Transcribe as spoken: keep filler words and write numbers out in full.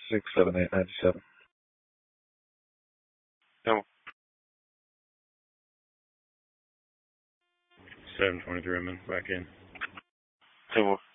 six seven eight ninety seven. No. seven twenty-three, I'm in. Back in. Two more.